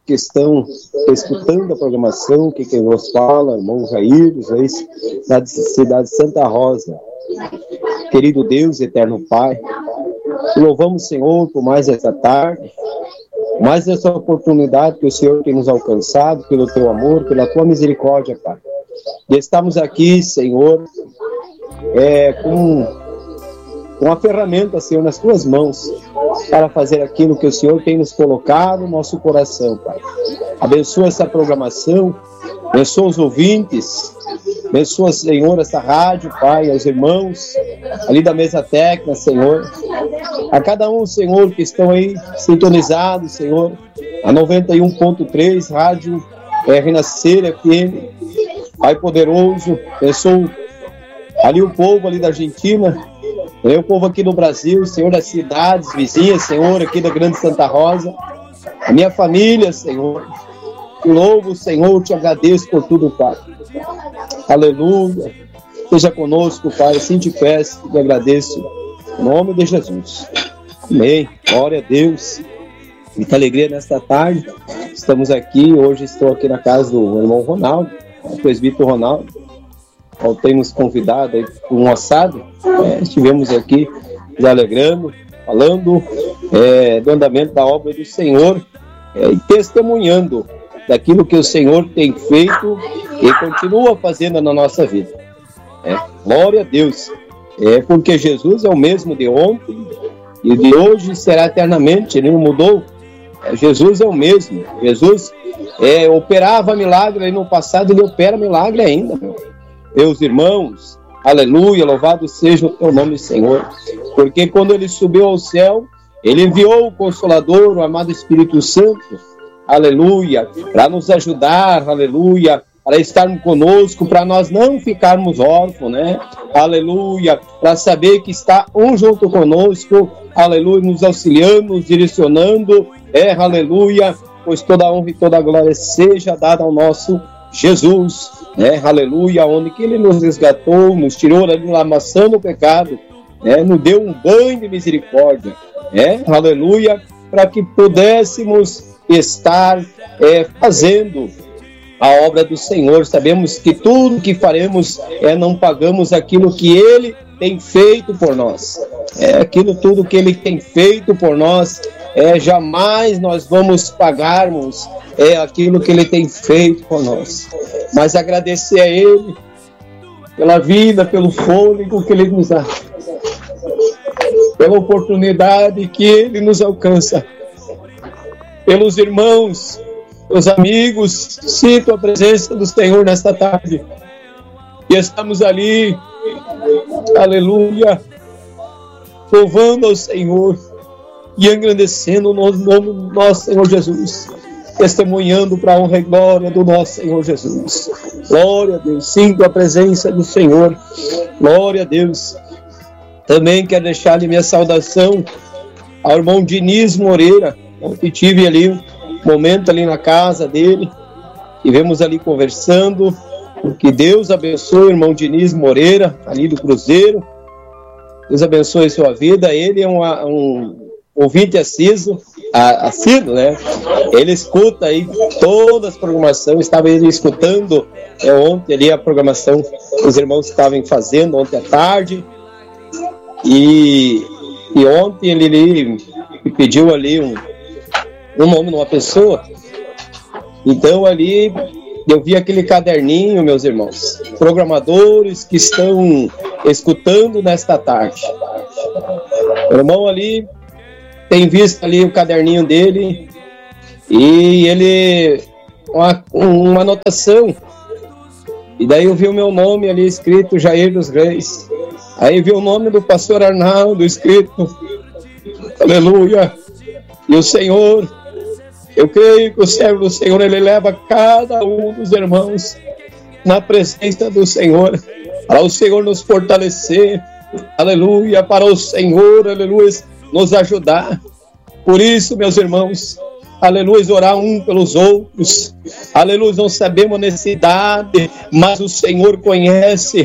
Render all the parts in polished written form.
que estão escutando a programação, que quem vos fala, irmão Jair, da cidade de Santa Rosa. Querido Deus, eterno Pai, te louvamos, Senhor, por mais esta tarde, mais essa oportunidade que o Senhor tem nos alcançado, pelo teu amor, pela tua misericórdia, Pai. E estamos aqui, Senhor, com a ferramenta, Senhor, nas tuas mãos, para fazer aquilo que o Senhor tem nos colocado no nosso coração, Pai. Abençoa essa programação, abençoa os ouvintes, abençoa, Senhor, essa rádio, Pai, aos irmãos ali da mesa técnica, Senhor. A cada um, Senhor, que estão aí sintonizados, Senhor, a 91.3, rádio Renascer FM, Pai poderoso, abençoa ali o povo ali da Argentina, o povo aqui do Brasil, Senhor, das cidades vizinhas, Senhor, aqui da Grande Santa Rosa, a minha família, Senhor, te louvo, Senhor, te agradeço por tudo, Pai. Aleluia, seja conosco, Pai, assim te peço e te agradeço, em nome de Jesus. Amém, glória a Deus. Muita alegria nesta tarde, estamos aqui, hoje estou aqui na casa do irmão Ronaldo, o presbítero Ronaldo, ao ter nos convidado aí para um assado, estivemos aqui nos alegrando, falando do andamento da obra do Senhor e testemunhando daquilo que o Senhor tem feito e continua fazendo na nossa vida. Glória a Deus, porque Jesus é o mesmo de ontem e de hoje será eternamente, ele não mudou. Jesus é o mesmo, Jesus operava milagre aí no passado, ele opera milagre ainda, meus irmãos, aleluia, louvado seja o teu nome, Senhor, porque quando ele subiu ao céu, ele enviou o Consolador, o amado Espírito Santo, aleluia, para nos ajudar, aleluia, para estarmos conosco, para nós não ficarmos órfãos, né, aleluia, para saber que está um junto conosco, aleluia, nos auxiliando, nos direcionando, aleluia, pois toda a honra e toda a glória seja dada ao nosso Jesus, aleluia, onde que ele nos resgatou, nos tirou da lamação do pecado, nos deu um banho de misericórdia, aleluia, para que pudéssemos estar fazendo a obra do Senhor. Sabemos que tudo que faremos não pagamos aquilo que ele tem feito por nós, aquilo tudo que ele tem feito por nós, jamais nós vamos pagarmos aquilo que ele tem feito por nós, mas agradecer a ele pela vida, pelo fôlego que ele nos dá, pela oportunidade que ele nos alcança, pelos irmãos, pelos amigos. Sinto a presença do Senhor nesta tarde e estamos ali, aleluia, louvando ao Senhor e engrandecendo o nome do nosso Senhor Jesus, testemunhando para a honra e glória do nosso Senhor Jesus. Glória a Deus, sinto a presença do Senhor, glória a Deus. Também quero deixar ali minha saudação ao irmão Diniz Moreira, que tive ali um momento ali na casa dele, estivemos ali conversando. Que Deus abençoe o irmão Diniz Moreira, ali do Cruzeiro, Deus abençoe a sua vida. Ele é um ouvinte assíduo, né? Ele escuta aí todas as programações, estava ele escutando ontem ali a programação que os irmãos estavam fazendo ontem à tarde, e ontem ele me pediu ali um nome de uma pessoa, então ali eu vi aquele caderninho, meus irmãos, programadores que estão escutando nesta tarde. O irmão ali tem visto ali o caderninho dele e ele, uma anotação, e daí eu vi o meu nome ali escrito, Jair dos Reis. Aí vi o nome do pastor Arnaldo escrito, aleluia, e o Senhor, eu creio que o servo do Senhor, ele leva cada um dos irmãos na presença do Senhor, para o Senhor nos fortalecer, aleluia, para o Senhor, aleluia, nos ajudar. Por isso, meus irmãos, aleluia, orar um pelos outros, aleluia, não sabemos a necessidade, mas o Senhor conhece,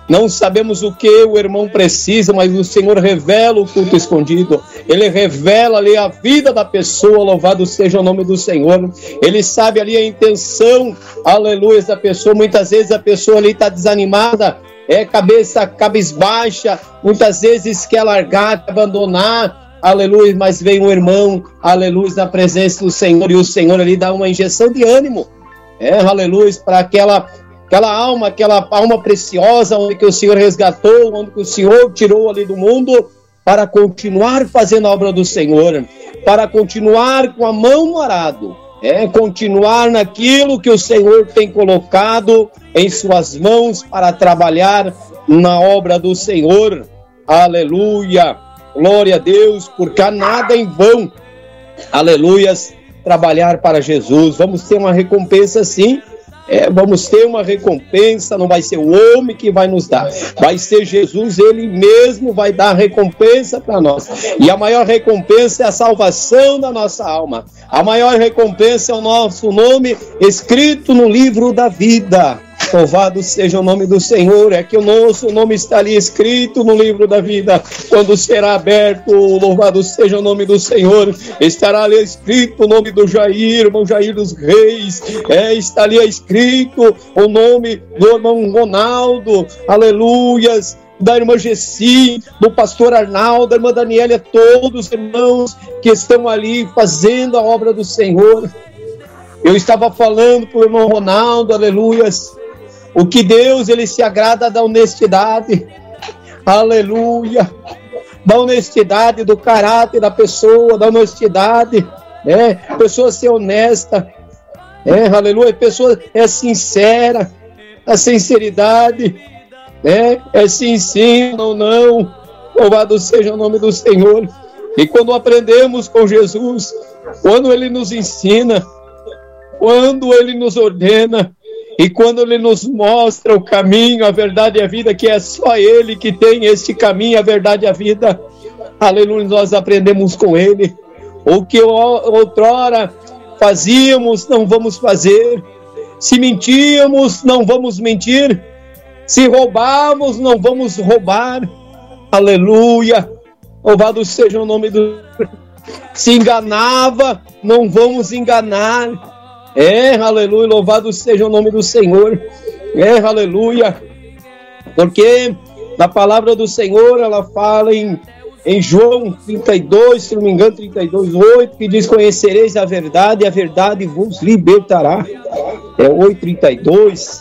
Não sabemos o que o irmão precisa, mas o Senhor revela o culto escondido. Ele revela ali a vida da pessoa, louvado seja o nome do Senhor. Ele sabe ali a intenção, aleluia, da pessoa. Muitas vezes a pessoa ali está desanimada, cabeça cabisbaixa, muitas vezes quer largar, quer abandonar, aleluia, mas vem um irmão, aleluia, na presença do Senhor, e o Senhor ali dá uma injeção de ânimo, aleluia, para aquela alma preciosa, onde que o Senhor resgatou, onde que o Senhor tirou ali do mundo, para continuar fazendo a obra do Senhor, para continuar com a mão no arado, continuar naquilo que o Senhor tem colocado em suas mãos para trabalhar na obra do Senhor. Aleluia, glória a Deus, porque há nada em vão, aleluias, trabalhar para Jesus. Vamos ter uma recompensa sim, vamos ter uma recompensa, não vai ser o homem que vai nos dar, vai ser Jesus, Ele mesmo vai dar a recompensa para nós, e a maior recompensa é a salvação da nossa alma, a maior recompensa é o nosso nome escrito no livro da vida. Louvado seja o nome do Senhor, que o nosso nome está ali escrito no livro da vida, quando será aberto, louvado seja o nome do Senhor, estará ali escrito o nome do Jair, irmão Jair dos Reis, está ali escrito o nome do irmão Ronaldo, aleluias, da irmã Gessi, do pastor Arnaldo, da irmã Daniela, todos os irmãos que estão ali fazendo a obra do Senhor. Eu estava falando para o irmão Ronaldo, aleluias, o que Deus, Ele se agrada da honestidade, aleluia, da honestidade, do caráter da pessoa, da honestidade, pessoa ser honesta, aleluia, pessoa sincera, a sinceridade, sim, não, louvado seja o nome do Senhor. E quando aprendemos com Jesus, quando Ele nos ensina, quando Ele nos ordena, e quando Ele nos mostra o caminho, a verdade e a vida, que é só Ele que tem este caminho, a verdade e a vida, aleluia, nós aprendemos com Ele. O que outrora fazíamos, não vamos fazer. Se mentíamos, não vamos mentir. Se roubávamos, não vamos roubar. Aleluia, louvado seja o nome do... Se enganava, não vamos enganar. Aleluia, louvado seja o nome do Senhor, aleluia, porque na palavra do Senhor, ela fala em João 32, se não me engano, 32:8, que diz: conhecereis a verdade, e a verdade vos libertará. 8:32,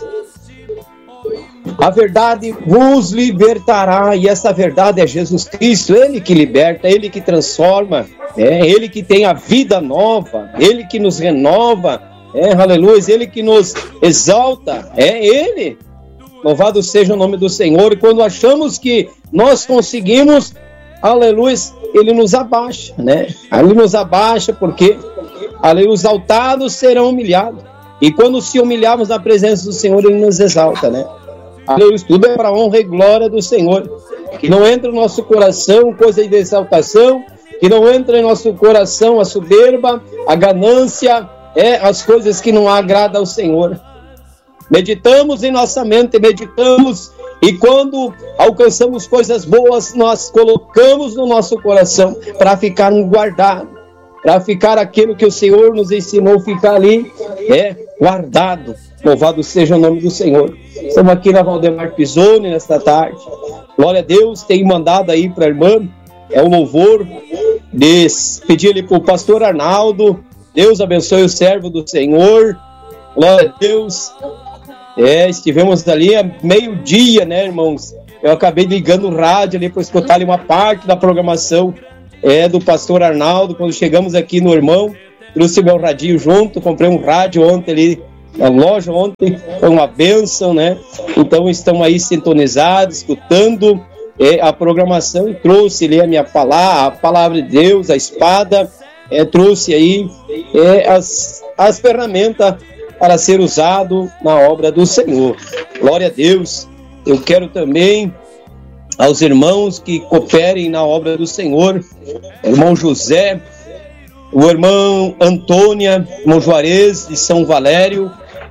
a verdade vos libertará, e essa verdade é Jesus Cristo, Ele que liberta, Ele que transforma, Ele que tem a vida nova, Ele que nos renova, aleluia, Ele que nos exalta, Ele, louvado seja o nome do Senhor. E quando achamos que nós conseguimos, aleluia, Ele nos abaixa, Ele nos abaixa, porque aleluia, os exaltados serão humilhados, e quando se humilharmos na presença do Senhor, Ele nos exalta, aleluia, tudo é para a honra e glória do Senhor, que não entre no nosso coração coisa de exaltação, que não entre em nosso coração a soberba, a ganância, as coisas que não agradam ao Senhor. Meditamos em nossa mente, meditamos, e quando alcançamos coisas boas, nós colocamos no nosso coração para ficar guardado, para ficar aquilo que o Senhor nos ensinou, ficar ali, guardado. Louvado seja o nome do Senhor. Estamos aqui na Valdemar Pisoni nesta tarde. Glória a Deus, tem mandado aí para a irmã, o louvor, pedir ali para o pastor Arnaldo. Deus abençoe o servo do Senhor, glória a Deus. Estivemos ali a meio-dia, irmãos? Eu acabei ligando o rádio ali para escutar ali uma parte da programação do pastor Arnaldo. Quando chegamos aqui no irmão, trouxe meu radinho junto, comprei um rádio ontem ali na loja, ontem foi uma bênção, Então estão aí sintonizados, escutando a programação, e trouxe ali a palavra de Deus, a espada, trouxe aí as ferramentas para ser usado na obra do Senhor. Glória a Deus. Eu quero também aos irmãos que cooperem na obra do Senhor, irmão José, o irmão Antônia, irmão Juarez de São Valério,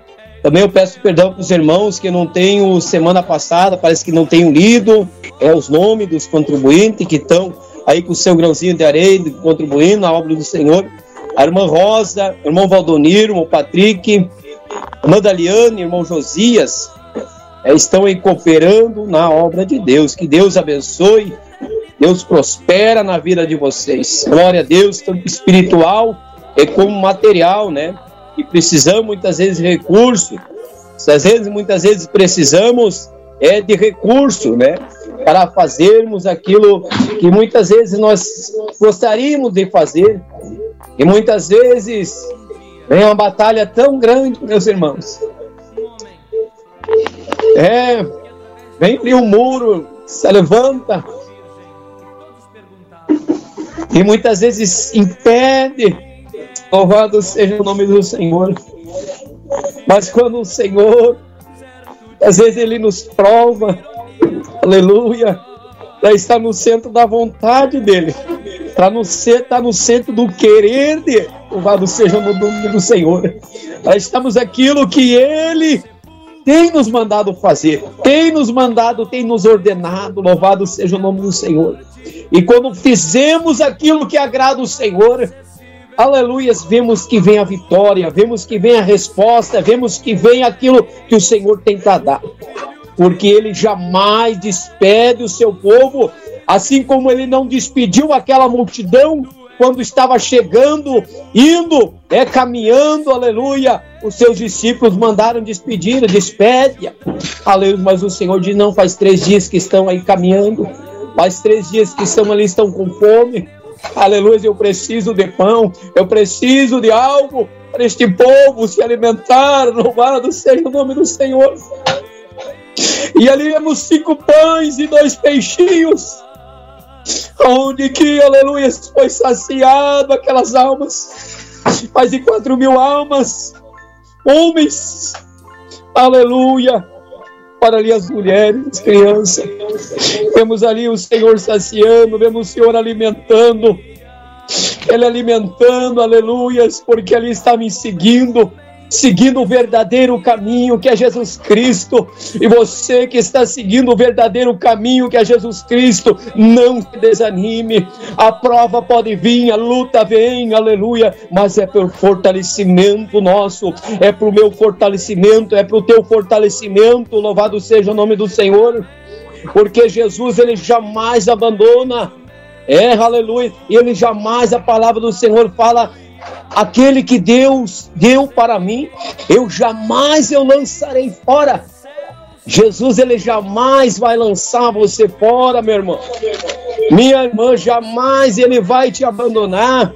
Também eu peço perdão para os irmãos que não tenho, semana passada, parece que não tenho lido os nomes dos contribuintes que estão aí com o seu grãozinho de areia, contribuindo na obra do Senhor. A irmã Rosa, o irmão Valdomiro, o irmão Patrick, a irmã Daliane, o irmão Josias, estão aí cooperando na obra de Deus. Que Deus abençoe, Deus prospera na vida de vocês. Glória a Deus, tanto espiritual como material, né? E precisamos muitas vezes de recurso. Muitas vezes precisamos de recurso, né? Para fazermos aquilo que muitas vezes nós gostaríamos de fazer. E muitas vezes vem uma batalha tão grande, meus irmãos. Vem ali um muro, se levanta. E muitas vezes impede. Louvado seja o nome do Senhor. Mas quando o Senhor, às vezes Ele nos prova, aleluia, para estar no centro da vontade dEle, para estar no centro do querer dEle, louvado seja o nome do Senhor. Nós estamos aquilo que Ele tem nos mandado fazer, tem nos ordenado, louvado seja o nome do Senhor. E quando fizemos aquilo que agrada o Senhor, aleluia, vemos que vem a vitória, vemos que vem a resposta, vemos que vem aquilo que o Senhor tem para dar. Porque Ele jamais despede o seu povo, assim como Ele não despediu aquela multidão quando estava chegando, indo, caminhando, aleluia. Os seus discípulos mandaram despedir, despede, aleluia. Mas o Senhor diz, não, faz 3 dias que estão aí caminhando, faz 3 dias que estão ali, estão com fome. Aleluia, eu preciso de pão, eu preciso de algo para este povo se alimentar, louvado seja o nome do Senhor. E ali vemos 5 pães e 2 peixinhos, onde que, aleluia, foi saciado aquelas almas, mais de 4.000 almas, homens, aleluia, para ali as mulheres, as crianças. Vemos ali o Senhor saciando, vemos o Senhor alimentando, Ele alimentando, aleluias, porque ali está me seguindo o verdadeiro caminho que é Jesus Cristo. E você que está seguindo o verdadeiro caminho que é Jesus Cristo, não se desanime. A prova pode vir, a luta vem, aleluia, mas é pelo fortalecimento nosso, é para o meu fortalecimento, é para o teu fortalecimento, louvado seja o nome do Senhor. Porque Jesus, Ele jamais abandona, aleluia, e Ele jamais, a palavra do Senhor fala, aquele que Deus deu para mim, eu lançarei fora. Jesus, Ele jamais vai lançar você fora, meu irmão. Minha irmã, jamais Ele vai te abandonar.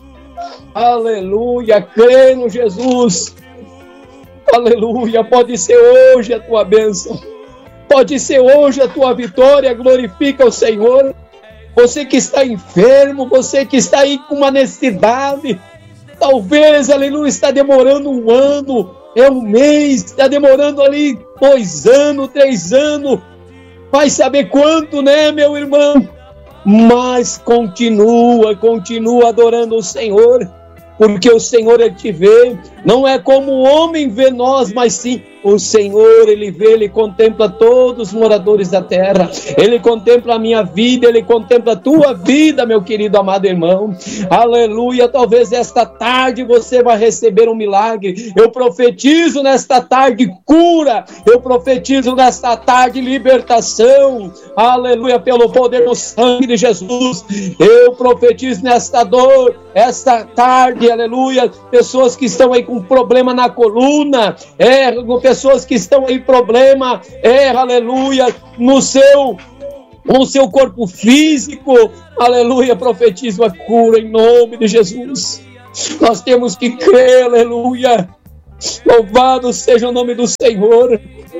Aleluia, crê no Jesus. Aleluia, pode ser hoje a tua bênção, pode ser hoje a tua vitória, glorifica o Senhor. Você que está enfermo, você que está aí com uma necessidade, talvez, aleluia, está demorando 1 ano, 1 mês, está demorando ali 2 anos, 3 anos, vai saber quanto, né, meu irmão? Mas continua adorando o Senhor, porque o Senhor, Ele te vê, não é como o homem vê nós, mas sim o Senhor, Ele vê, Ele contempla todos os moradores da terra, Ele contempla a minha vida, Ele contempla a tua vida, meu querido amado irmão, aleluia. Talvez esta tarde você vai receber um milagre, eu profetizo nesta tarde cura, eu profetizo nesta tarde libertação, aleluia, pelo poder do sangue de Jesus, eu profetizo nesta dor, esta tarde, aleluia, pessoas que estão aí com problema na coluna, pessoas que estão aí problema, aleluia, no seu corpo físico, aleluia, profetizo a cura em nome de Jesus. Nós temos que crer, aleluia, louvado seja o nome do Senhor.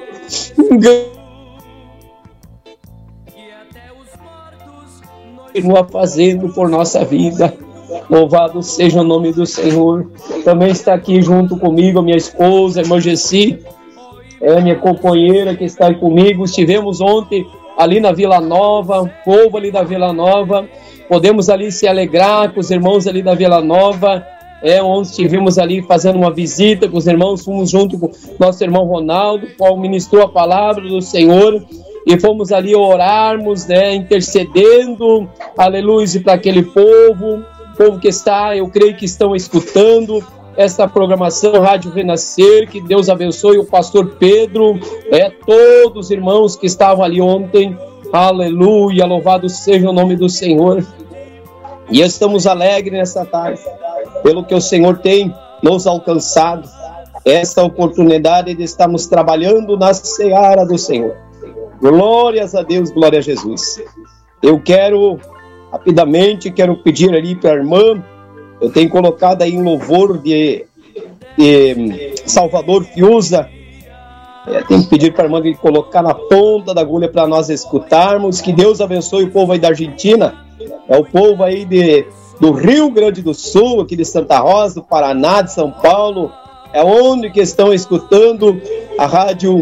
Continua fazendo por nossa vida. Louvado seja o nome do Senhor. Também está aqui junto comigo a minha esposa, a irmã Gessi, minha companheira que está aí comigo. Estivemos ontem ali na Vila Nova, o povo ali da Vila Nova. Podemos ali se alegrar com os irmãos ali da Vila Nova. onde estivemos ali fazendo uma visita com os irmãos, fomos junto com nosso irmão Ronaldo, qual ministrou a palavra do Senhor, e fomos ali orarmos, intercedendo, aleluia, para aquele povo que está, eu creio que estão escutando esta programação Rádio Renascer. Que Deus abençoe o pastor Pedro, todos os irmãos que estavam ali ontem, aleluia, louvado seja o nome do Senhor. E estamos alegres nessa tarde, pelo que o Senhor tem nos alcançado, esta oportunidade de estarmos trabalhando na seara do Senhor. Glórias a Deus, glória a Jesus. Eu quero, rapidamente, pedir ali para a irmã, eu tenho colocado aí um louvor de Salvador Fiuza, tenho que pedir para a irmã de colocar na ponta da agulha para nós escutarmos. Que Deus abençoe o povo aí da Argentina, o povo aí do Rio Grande do Sul, aqui de Santa Rosa, do Paraná, de São Paulo, onde que estão escutando a rádio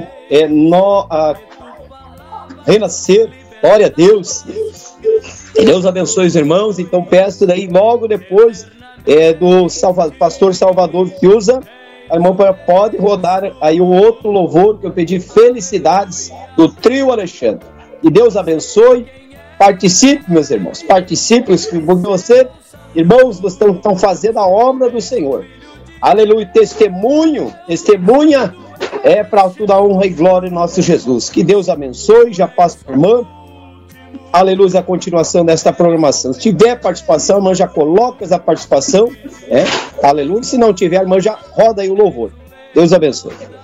Renascer. Glória a Deus. Que Deus abençoe os irmãos. Então peço daí logo depois do pastor Salvador Fiuza, a irmã pode rodar aí o outro louvor que eu pedi, Felicidades, do Trio Alexandre. Que Deus abençoe. Participe, meus irmãos, participe, você, irmãos, estão fazendo a obra do Senhor. Aleluia, testemunha para toda a honra e glória de nosso Jesus. Que Deus abençoe. Já passo para a irmã. Aleluia, a continuação desta programação. Se tiver participação, a irmã já coloca essa participação, aleluia. Se não tiver, a irmã já roda aí o louvor. Deus abençoe.